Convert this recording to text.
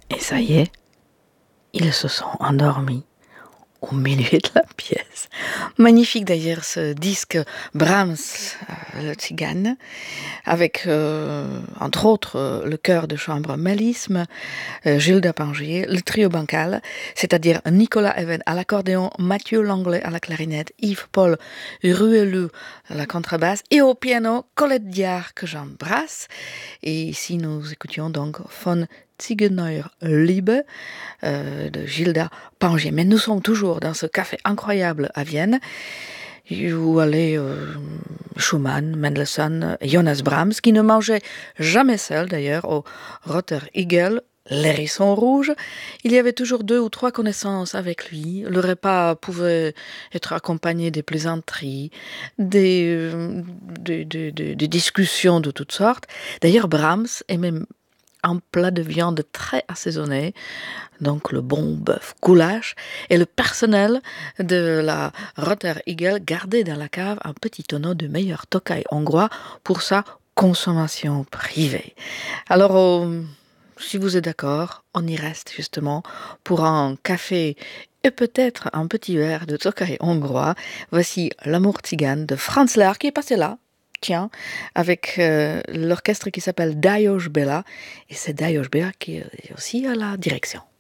Et ça y est, ils se sont endormis au milieu de la pièce. Magnifique d'ailleurs ce disque Brahms, le Tzigane, avec entre autres le chœur de chambre Mélisme, Gilles Dapangier, le trio bancal, c'est-à-dire Nicolas Even à l'accordéon, Mathieu Langlais à la clarinette, Yves-Paul Ruelleux à la contrebasse et au piano Colette Diard que j'embrasse. Et ici nous écoutions donc Von Ziegeneuer Liebe de Gilda Pangier. Mais nous sommes toujours dans ce café incroyable à Vienne où allaient Schumann, Mendelssohn, Johannes Brahms, qui ne mangeait jamais seul d'ailleurs au Roter Igel, l'hérisson rouge. Il y avait toujours 2 ou 3 connaissances avec lui. Le repas pouvait être accompagné des plaisanteries, des discussions de toutes sortes. D'ailleurs, Brahms aimait un plat de viande très assaisonné, donc le bon bœuf goulash, et le personnel de la Roter Igel gardait dans la cave un petit tonneau de meilleur Tokay hongrois pour sa consommation privée. Alors, si vous êtes d'accord, on y reste justement pour un café et peut-être un petit verre de Tokay hongrois. Voici L'amour tzigane de Franz Lehár qui est passé là. Tiens, avec l'orchestre qui s'appelle Dajos Bela, et c'est Dajos Bela qui est aussi à la direction.